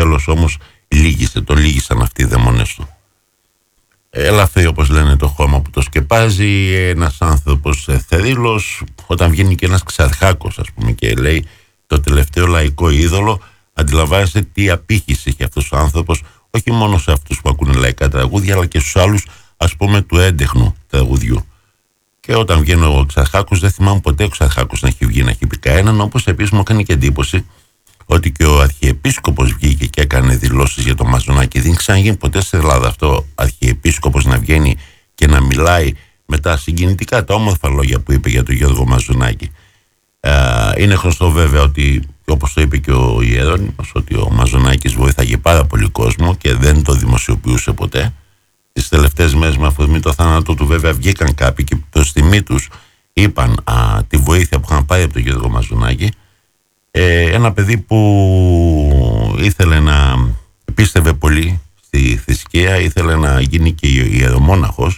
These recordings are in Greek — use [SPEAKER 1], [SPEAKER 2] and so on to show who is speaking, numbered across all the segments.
[SPEAKER 1] τέλος όμως τον λύγησαν αυτοί οι δαιμόνες του. Ελαφρύ, όπως λένε, το χώμα που το σκεπάζει. Ένας άνθρωπος θερίλος, όταν βγαίνει και ένας Ξαρχάκος, ας πούμε, και λέει το τελευταίο λαϊκό είδωλο, αντιλαμβάνεστε τι απήχηση έχει αυτός ο άνθρωπος, όχι μόνο σε αυτούς που ακούνε λαϊκά τραγούδια, αλλά και στους άλλους, ας πούμε, του έντεχνου τραγουδιού. Και όταν βγαίνει ο Ξαρχάκος, δεν θυμάμαι ποτέ ο Ξαρχάκος να έχει βγει να έχει πει κανέναν, όπως επίσης μου έκανε και εντύπωση ότι και ο Αρχιεπίσκοπος βγήκε και έκανε δηλώσεις για το Μαζονάκη. Δεν ξαναγίνει ποτέ στην Ελλάδα αυτό, ο Αρχιεπίσκοπος να βγαίνει και να μιλάει με τα συγκινητικά, τα όμορφα λόγια που είπε για τον Γιώργο Μαζονάκη. Είναι γνωστό βέβαια ότι, όπως το είπε και ο Ιερώνυμος, ότι ο Μαζονάκης βοήθαγε πάρα πολύ κόσμο και δεν το δημοσιοποιούσε ποτέ. Τις τελευταίες μέρες, με αφορμή το θάνατο του, βέβαια βγήκαν κάποιοι και προς τιμή τους είπαν τη βοήθεια που είχαν πάρει από τον Γιώργο Μαζονάκη. Ένα παιδί που ήθελε να πίστευε πολύ στη θρησκεία, ήθελε να γίνει και ιερομόναχος.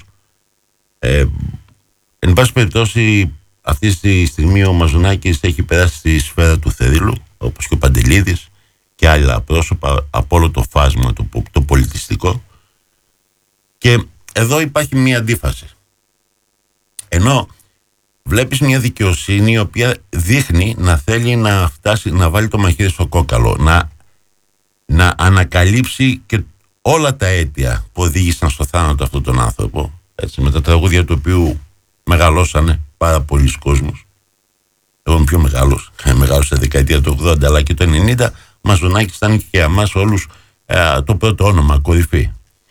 [SPEAKER 1] Εν πάση περιπτώσει, αυτή τη στιγμή ο Μαζονάκης έχει περάσει στη σφαίρα του θερίλου, όπως και ο Παντελίδης και άλλα πρόσωπα από όλο το φάσμα το πολιτιστικό. Και εδώ υπάρχει μία αντίφαση. Ενώ βλέπεις μια δικαιοσύνη η οποία δείχνει να θέλει να φτάσει, να βάλει το μαχαίρι στο κόκαλο, να ανακαλύψει και όλα τα αίτια που οδήγησαν στο θάνατο αυτόν τον άνθρωπο, έτσι, με τα τραγούδια του οποίου μεγαλώσανε πάρα πολλοί κόσμος. Εγώ είμαι πιο μεγάλος, μεγάλωσα δεκαετία του 80, αλλά και το 90, Μαζονάκης ήταν και για εμάς όλους το πρώτο όνομα, κορυφή.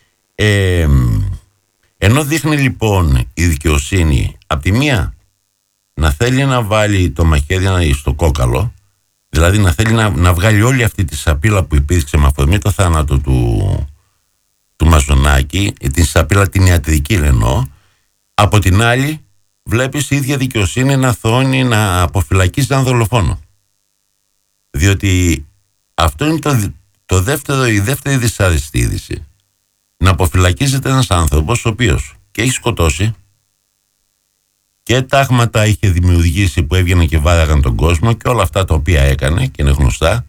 [SPEAKER 1] Ενώ δείχνει λοιπόν η δικαιοσύνη απ' τη μία να θέλει να βάλει το μαχαίρι στο κόκαλο, δηλαδή να θέλει να βγάλει όλη αυτή τη σαπίλα που υπήρξε με αφορμή το θάνατο του Μαζονάκη, την σαπίλα την ιατρική εννοώ. Από την άλλη βλέπεις η ίδια δικαιοσύνη να θώνει να αποφυλακίζει έναν δολοφόνο, διότι αυτό είναι η δεύτερη δυσάρεστη είδηση. Να αποφυλακίζεται ένας άνθρωπος ο οποίος και έχει σκοτώσει και τάγματα είχε δημιουργήσει που έβγαιναν και βάραγαν τον κόσμο και όλα αυτά τα οποία έκανε και είναι γνωστά,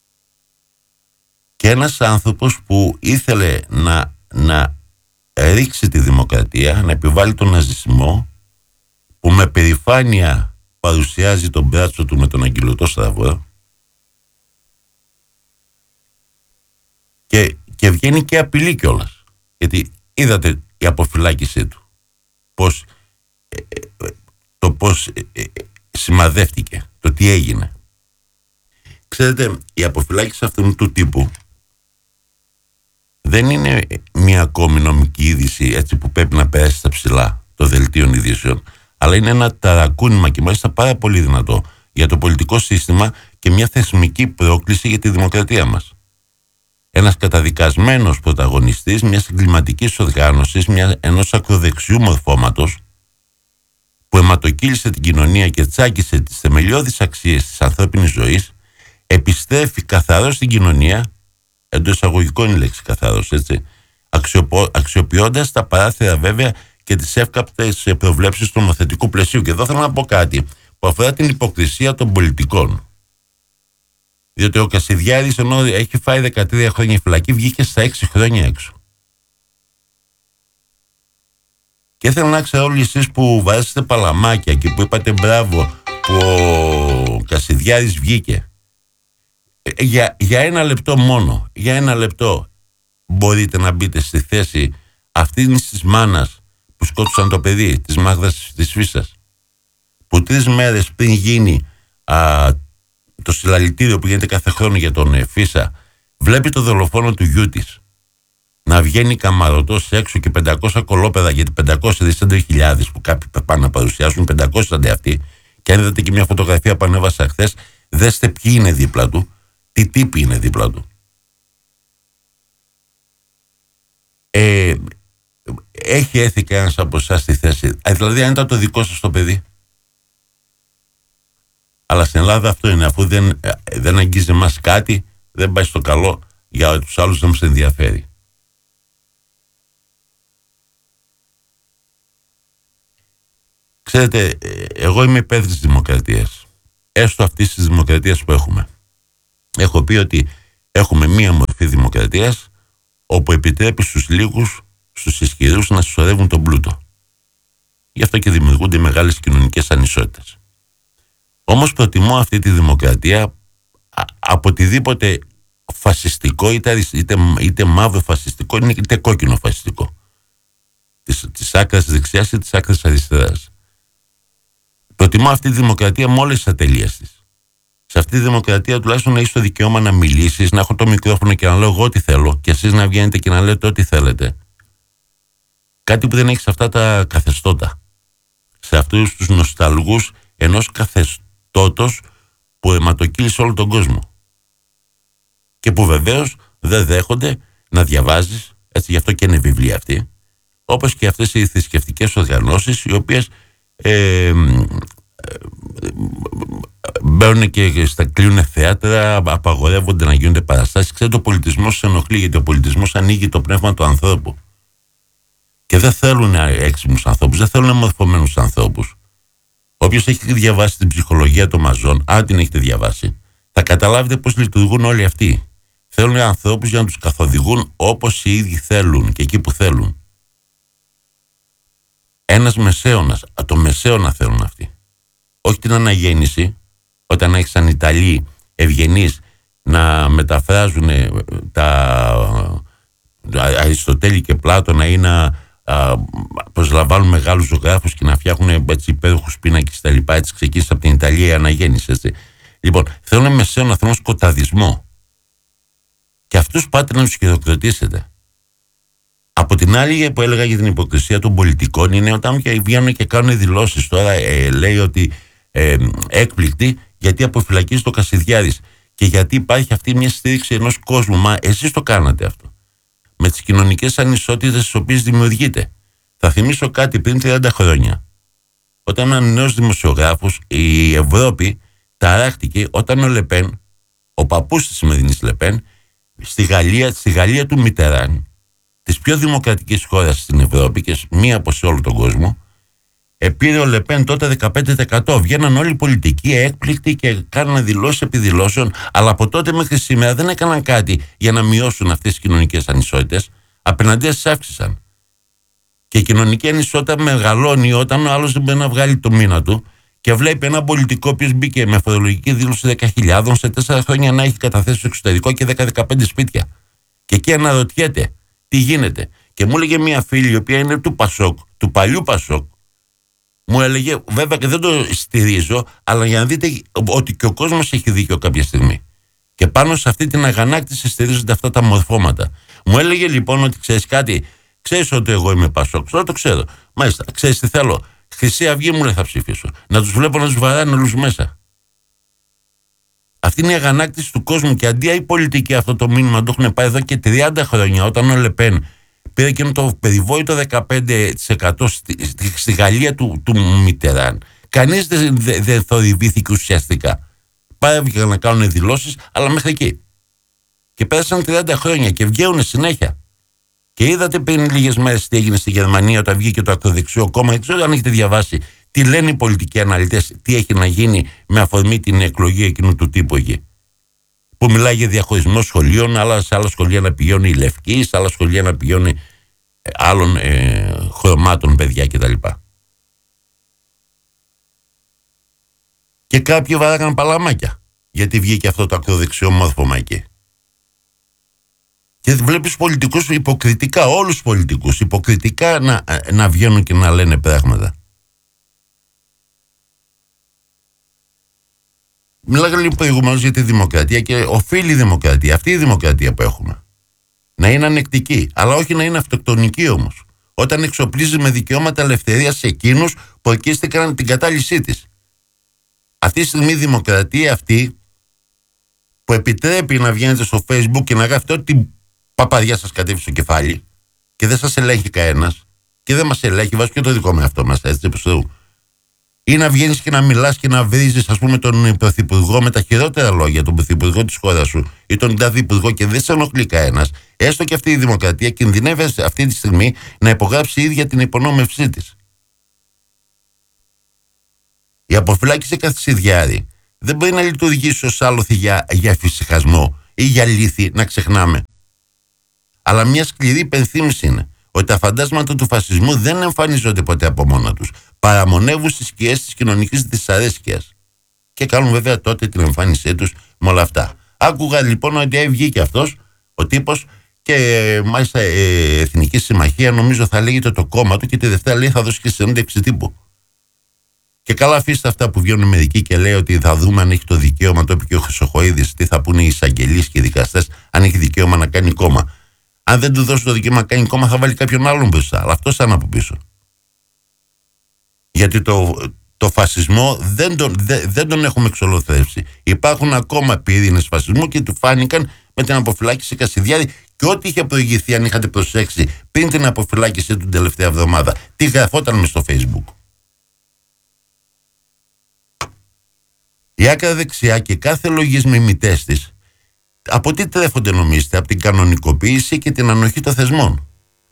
[SPEAKER 1] και ένας άνθρωπος που ήθελε να ρίξει τη δημοκρατία, να επιβάλλει τον ναζισμό, που με περηφάνεια παρουσιάζει τον μπράτσο του με τον αγγυλωτό σταυρό και βγαίνει και απειλεί κιόλας. Γιατί είδατε η αποφυλάκησή του, πώς σημαδεύτηκε, το τι έγινε. Ξέρετε, η αποφυλάκηση αυτού του τύπου δεν είναι μια ακόμη νομική είδηση, έτσι, που πρέπει να περάσει στα ψηλά των δελτίων ειδήσεων, αλλά είναι ένα ταρακούνημα και μάλιστα πάρα πολύ δυνατό για το πολιτικό σύστημα και μια θεσμική πρόκληση για τη δημοκρατία μας. Ένας καταδικασμένος πρωταγωνιστής μιας εγκληματικής οργάνωσης, ενός ακροδεξιού μορφώματος που αιματοκύλησε την κοινωνία και τσάκισε τις θεμελιώδεις αξίες της ανθρώπινης ζωής, επιστρέφει καθαρός στην κοινωνία, εντός εισαγωγικών η λέξη καθαρός, έτσι, αξιοποιώντας τα παράθυρα βέβαια και τις εύκαπτες προβλέψεις του νομοθετικού πλαισίου. Και εδώ θέλω να πω κάτι που αφορά την υποκρισία των πολιτικών. Διότι ο Κασιδιάρης, ενώ έχει φάει 13 χρόνια φυλακή, βγήκε στα 6 χρόνια έξω. Και ήθελα να ξέρω όλοι εσείς που βάζετε παλαμάκια και που είπατε μπράβο που ο Κασιδιάρης βγήκε. Για ένα λεπτό μόνο, για ένα λεπτό μπορείτε να μπείτε στη θέση αυτής της μάνας που σκότωσαν το παιδί, της Μάγδας της Φύσσας, που 3 μέρες πριν γίνει το συλλαλητήριο που γίνεται κάθε χρόνο για τον Φύσσα, βλέπει το δολοφόνο του γιού της να βγαίνει καμαρωτός έξω και 500 κολόπεδα, γιατί 500 δίστανται χιλιάδες που κάποιοι πάνε να παρουσιάσουν, 500 ήταν αυτοί. Και αν είδατε και μια φωτογραφία που ανέβασα χθες, δέστε ποιοι είναι δίπλα του, τι τύποι είναι δίπλα του. Έχει έρθει κανένας από εσάς στη θέση, δηλαδή αν ήταν το δικό σας το παιδί? Αλλά στην Ελλάδα αυτό είναι, αφού δεν αγγίζει μας κάτι, δεν πάει στο καλό, για τους άλλους δεν μας ενδιαφέρει. Ξέρετε, εγώ είμαι υπέρ της δημοκρατίας, έστω αυτής της δημοκρατίας που έχουμε. Έχω πει ότι έχουμε μία μορφή μορφή δημοκρατίας, όπου επιτρέπει στους λίγους, στους ισχυρούς να συσσωρεύουν τον πλούτο. Γι' αυτό και δημιουργούνται μεγάλες κοινωνικές ανισότητες. Όμως προτιμώ αυτή τη δημοκρατία από οτιδήποτε φασιστικό, είτε μαύρο φασιστικό, είτε κόκκινο φασιστικό. Της άκρας δεξιάς ή της άκρας αριστεράς. Προτιμώ αυτή τη δημοκρατία με όλες τις ατελείες της. Σε αυτή τη δημοκρατία τουλάχιστον να έχεις το δικαίωμα να μιλήσεις, να έχω το μικρόφωνο και να λέω εγώ τι θέλω και εσείς να βγαίνετε και να λέτε ό,τι θέλετε. Κάτι που δεν έχει σε αυτά τα καθεστώτα. Σε αυτούς τους νοσταλγούς ενός καθεστώτος που αιματοκύλησε όλο τον κόσμο. Και που βεβαίως δεν δέχονται να διαβάζεις, έτσι γι' αυτό και είναι βιβλία αυτή, όπως και αυτές οι θρησκευτικές οργανώσεις οι οποίες μπαίνουν και κλείνουν θέατρα, απαγορεύονται να γίνονται παραστάσεις. Ξέρετε, ο πολιτισμός σε ενοχλεί, γιατί ο πολιτισμός ανοίγει το πνεύμα του ανθρώπου. Και δεν θέλουν έξυπνους ανθρώπους, δεν θέλουν μορφωμένους ανθρώπους. Όποιος έχει διαβάσει την ψυχολογία των μαζών, αν την έχετε διαβάσει, θα καταλάβετε πώς λειτουργούν όλοι αυτοί. Θέλουν ανθρώπους για να τους καθοδηγούν όπως οι ίδιοι θέλουν και εκεί που θέλουν. Ένας μεσαίωνας, το μεσαίωνα θέλουν αυτοί. Όχι την αναγέννηση, όταν έχεις σαν Ιταλοί ευγενείς να μεταφράζουν τα Αριστοτέλη και Πλάτωνα ή να προσλαμβάνουν μεγάλους ζωγράφους και να φτιάχνουν έτσι υπέροχους πίνακες τα λοιπά. Έτσι ξεκίνησε από την Ιταλία η αναγέννηση. Έτσι. Λοιπόν, θέλουν μεσαίωνα, θέλουν σκοταδισμό. Και αυτούς πάτε να τους χειροκροτήσετε. Από την άλλη, που έλεγα για την υποκρισία των πολιτικών, είναι όταν βγαίνουν και κάνουν δηλώσεις. Τώρα λέει ότι έκπληκτη γιατί αποφυλακίζει το Κασιδιάρης και γιατί υπάρχει αυτή μια στήριξη ενός κόσμου. Μα εσείς το κάνατε αυτό. Με τις κοινωνικές ανισότητες τις οποίες δημιουργείτε. Θα θυμίσω κάτι πριν 30 χρόνια. Όταν ένα νέος δημοσιογράφος, η Ευρώπη ταράχτηκε όταν ο Λεπέν, ο παππούς της σημερινής Λεπέν, στη Γαλλία του Μιτεράν, της πιο δημοκρατικής χώρας στην Ευρώπη και μία από σε όλο τον κόσμο, πήρε ο Λεπέν τότε 15%. Βγαίναν όλοι οι πολιτικοί έκπληκτοι και κάνανε δηλώσεις επί δηλώσεων, αλλά από τότε μέχρι σήμερα δεν έκαναν κάτι για να μειώσουν αυτές τις κοινωνικές ανισότητες. Απέναντίας τις αύξησαν. Και η κοινωνική ανισότητα μεγαλώνει όταν ο άλλος δεν μπορεί να βγάλει το μήνα του και βλέπει ένα πολιτικό που μπήκε με φορολογική δήλωση 10.000 σε 4 χρόνια να έχει καταθέσει στο εξωτερικό και 10-15 σπίτια. Και εκεί αναρωτιέται τι γίνεται. Και μου έλεγε μια φίλη, η οποία είναι του Πασόκ, του παλιού Πασόκ, μου έλεγε, βέβαια και δεν το στηρίζω, αλλά για να δείτε ότι και ο κόσμος έχει δίκιο κάποια στιγμή. Και πάνω σε αυτή την αγανάκτηση στηρίζονται αυτά τα μορφώματα. Μου έλεγε λοιπόν ότι ξέρεις κάτι, ξέρεις ότι εγώ είμαι Πασόκ, τώρα το ξέρω. Μάλιστα, ξέρεις τι θέλω. Χρυσή Αυγή μου λέει θα ψηφίσω. Να τους βλέπω να τους βαράνε όλους μέσα. Αυτή είναι η αγανάκτηση του κόσμου και αντί οι πολιτικοί αυτό το μήνυμα το έχουν πάει εδώ και 30 χρόνια, όταν ο Λεπέν πήρε και το περιβόητο 15% στη Γαλλία του Μιτεράν. Κανείς δεν θορυβήθηκε ουσιαστικά. Πάρευκαν να κάνουν δηλώσεις, αλλά μέχρι εκεί. Και πέρασαν 30 χρόνια και βγαίνουν συνέχεια. Και είδατε πριν λίγες μέρες τι έγινε στη Γερμανία όταν βγήκε το ακροδεξιό κόμμα. Δεν ξέρω αν έχετε διαβάσει τι λένε οι πολιτικοί αναλυτές, τι έχει να γίνει με αφορμή την εκλογή εκείνου του τύπου εκεί. Που μιλάει για διαχωρισμό σχολείων, αλλά σε άλλα σχολεία να πηγαίνουν οι λευκοί, σε άλλα σχολεία να πηγαίνουν άλλων χρωμάτων παιδιά κτλ. Και κάποιοι βάραγαν παλαμάκια, γιατί βγήκε αυτό το ακροδεξιό μόρφωμα εκεί. Και βλέπεις πολιτικούς υποκριτικά, όλους τους πολιτικούς υποκριτικά να βγαίνουν και να λένε πράγματα. Μιλάγαμε λοιπόν προηγουμένως για τη δημοκρατία και οφείλει η δημοκρατία, αυτή η δημοκρατία που έχουμε, να είναι ανεκτική, αλλά όχι να είναι αυτοκτονική όμως. Όταν εξοπλίζει με δικαιώματα ελευθερίας σε εκείνους που ορκίστηκαν την κατάλυσή της. Αυτή τη στιγμή η δημοκρατία αυτή που επιτρέπει να βγαίνετε στο Facebook και να γράφετε ό,τι παπαδιά σας κατέβει στο κεφάλι και δεν σας ελέγχει κανένας και δεν μας ελέγχει, βάζω και το δικό με αυτό μας, έτσι, ή να βγαίνεις και να μιλάς και να βρίζεις, ας πούμε, τον πρωθυπουργό με τα χειρότερα λόγια, τον πρωθυπουργό της χώρας σου ή τον τάδε υπουργό και δεν σε ενοχλεί κανένας, έστω και αυτή η δημοκρατία κινδυνεύει αυτή τη στιγμή να υπογράψει η ίδια την υπονόμευσή της. Η αποφυλάκηση Κασιδιάρη δεν μπορεί να λειτουργήσει ως άλοθη για εφησυχασμό ή για λύθη να ξεχνάμε. Αλλά μια σκληρή υπενθύμηση είναι ότι τα φαντάσματα του φασισμού δεν εμφανίζονται ποτέ από μόνα τους. Παραμονεύουν στις σκιές της κοινωνικής δυσαρέσκειας. Και κάνουν βέβαια τότε την εμφάνισή τους με όλα αυτά. Άκουγα λοιπόν ότι βγήκε αυτός ο τύπος και μάλιστα Εθνική Συμμαχία, νομίζω θα λέγεται το κόμμα του, και τη Δευτέρα λέει θα δώσει και συνέντευξη τύπου. Και καλά, αφήστε αυτά που βγαίνουν μερικοί και λέει ότι θα δούμε αν έχει το δικαίωμα, το είπε και ο Χρυσοχοΐδης, τι θα πούνε οι εισαγγελείς και οι δικαστές, αν έχει δικαίωμα να κάνει κόμμα. Αν δεν του δώσει το δικαίωμα να κάνει κόμμα, θα βάλει κάποιον άλλον μπροστά. Αλλά αυτό σαν από πίσω. Γιατί το φασισμό δεν τον έχουμε εξολοθρεύσει. Υπάρχουν ακόμα πυρήνες φασισμού και του φάνηκαν με την αποφυλάκηση Κασιδιάρη. Και ό,τι είχε προηγηθεί, αν είχατε προσέξει, πριν την αποφυλάκησή του την τελευταία εβδομάδα, τι γραφόταν μες στο Facebook. Η άκρα δεξιά και κάθε λογισμιμητές της, από τι τρέφονται νομίζετε? Από την κανονικοποίηση και την ανοχή των θεσμών.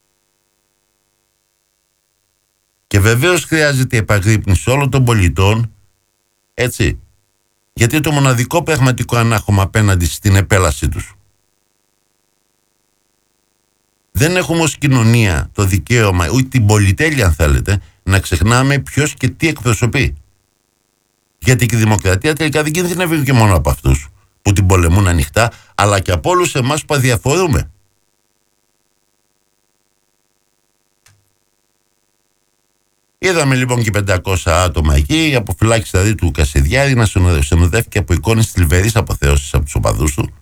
[SPEAKER 1] Και βεβαίως χρειάζεται επαγρύπνηση όλων των πολιτών, έτσι, γιατί το μοναδικό πραγματικό ανάχωμα απέναντι στην επέλαση τους. Δεν έχουμε ως κοινωνία το δικαίωμα, ούτε την πολυτέλεια αν θέλετε, να ξεχνάμε ποιος και τι εκπροσωπεί. Γιατί και η δημοκρατία τελικά δεν κινδυνεύει και μόνο από αυτούς που την πολεμούν ανοιχτά, αλλά και από όλους εμάς που αδιαφορούμε. Είδαμε λοιπόν και 500 άτομα εκεί, η αποφυλάκηση δηλαδή του Κασιδιάρη να συνοδεύτηκε από εικόνες θλιβερής αποθέωσης από τους οπαδούς του.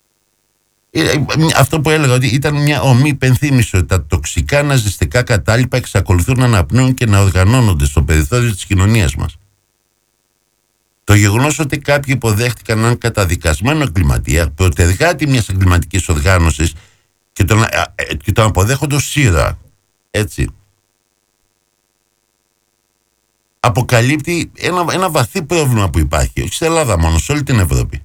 [SPEAKER 1] Αυτό που έλεγα, ότι ήταν μια ομή υπενθύμηση ότι τα τοξικά ναζιστικά κατάλοιπα εξακολουθούν να αναπνέουν και να οργανώνονται στο περιθώριο της κοινωνίας μας. Το γεγονός ότι κάποιοι υποδέχτηκαν έναν καταδικασμένο εγκληματία, πρωτεργάτη μιας εγκληματικής οργάνωσης, και τον αποδέχονται ως σύρα, έτσι, αποκαλύπτει ένα βαθύ πρόβλημα που υπάρχει, όχι στην Ελλάδα μόνο, σε όλη την Ευρώπη.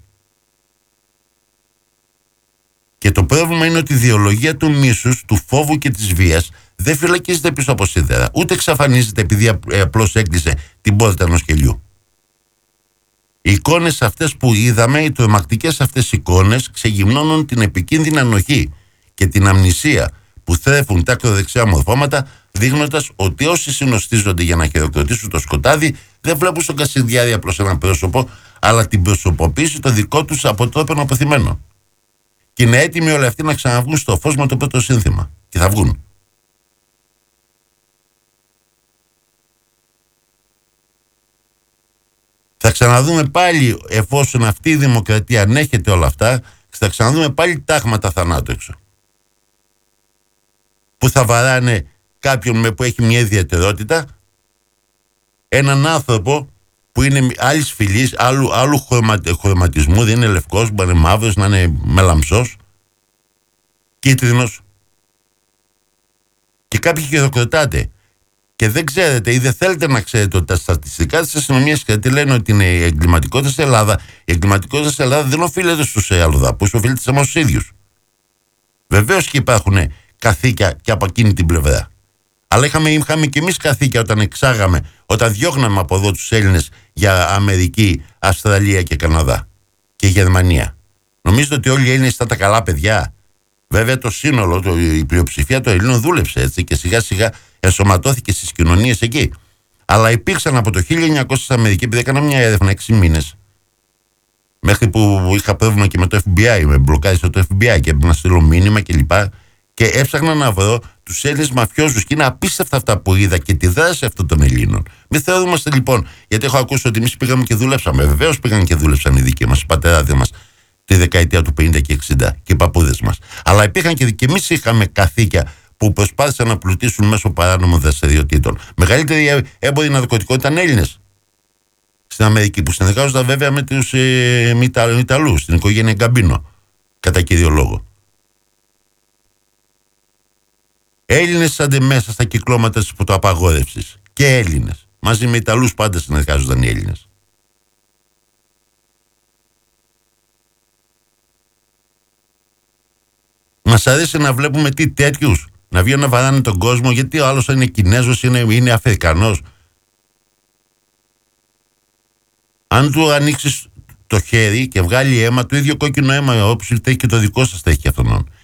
[SPEAKER 1] Και το πρόβλημα είναι ότι η ιδεολογία του μίσους, του φόβου και της βίας δεν φυλακίζεται πίσω από σίδερα, ούτε εξαφανίζεται επειδή απλώς έκλεισε την πόρτα ενός κελιού. Οι εικόνες αυτές που είδαμε, οι τρομακτικές αυτές εικόνες, ξεγυμνώνουν την επικίνδυνη ανοχή και την αμνησία που θρέφουν τα ακροδεξιά μορφώματα, δείχνοντας ότι όσοι συνοστίζονται για να χειροκροτήσουν το σκοτάδι δεν βλέπουν στον Κασιδιάρη απλώς ένα πρόσωπο, αλλά την προσωποποίηση το δικό τους αποτρόπαιων αποθυμένων. Και είναι έτοιμοι όλοι αυτοί να ξαναβγούν στο φως με το πρώτο σύνθημα. Και θα βγουν. Θα ξαναδούμε πάλι, εφόσον αυτή η δημοκρατία ανέχεται όλα αυτά, θα ξαναδούμε πάλι τάγματα θανάτου έξω. Που θα βαράνε κάποιον που έχει μια ιδιαιτερότητα, έναν άνθρωπο που είναι άλλης φυλής, άλλου χρωματισμού, δεν είναι λευκός, μπορεί να είναι μαύρος, να είναι μελαμψός, κίτρινος. Και κάποιοι χειροκροτάτε. Και δεν ξέρετε ή δεν θέλετε να ξέρετε ότι τα στατιστικά της αστυνομίας λένε ότι είναι η εγκληματικότητα στην Ελλάδα. Η εγκληματικότητα στην Ελλάδα δεν οφείλεται στους αλλοδαπούς, οφείλεται σε εμάς τους ίδιους. Βεβαίως και υπάρχουν καθήκια και από εκείνη την πλευρά. Αλλά είχαμε και εμείς καθήκια όταν διώχναμε από εδώ τους Έλληνες για Αμερική, Αυστραλία και Καναδά και Γερμανία. Νομίζετε ότι όλοι οι Έλληνες ήταν τα καλά παιδιά? Βέβαια το σύνολο, η πλειοψηφία των Ελλήνων δούλεψε έτσι και σιγά σιγά ενσωματώθηκε στις κοινωνίες εκεί. Αλλά υπήρξαν από το 1900 στην Αμερική, επειδή έκανα μια έρευνα 6 μήνες, μέχρι που είχα πρόβλημα και με το FBI, με μπλοκάρισε το FBI και έπρεπε να στείλω μήνυμα κλπ. Και έψαχνα να βρω τους Έλληνες μαφιόζους και είναι απίστευτα αυτά που είδα και τη δράση αυτών των Ελλήνων. Μην θεωρούμαστε λοιπόν, γιατί έχω ακούσει ότι εμείς πήγαμε και δουλέψαμε. Βεβαίως πήγαν και δούλεψαν οι δικοί μας, οι πατεράδες μας, τη δεκαετία του 50 και 60 και οι παππούδες μας. Αλλά υπήρχαν και εμείς είχαμε καθήκια που προσπάθησαν να πλουτίσουν μέσω παράνομων δραστηριοτήτων. Μεγαλύτεροι έμποροι ναρκωτικών ήταν Έλληνες στην Αμερική, που συνεργάζονταν βέβαια με τους Ιταλούς, την οικογένεια Γκαμπίνο, κατά κύριο λόγο. Έλληνες ήταν μέσα στα κυκλώματα της πρωτοαπαγόρευσης. Και Έλληνες. Μαζί με Ιταλούς πάντα συνεργάζονταν οι Έλληνες. Μας αρέσει να βλέπουμε τι τέτοιους να βγαίνουν να βαράνε τον κόσμο, γιατί ο άλλος είναι Κινέζος, είναι Αφρικανός. Αν του ανοίξεις το χέρι και βγάλει αίμα, το ίδιο κόκκινο αίμα όπως έχει και το δικό σας, θα έχει και αυτόν.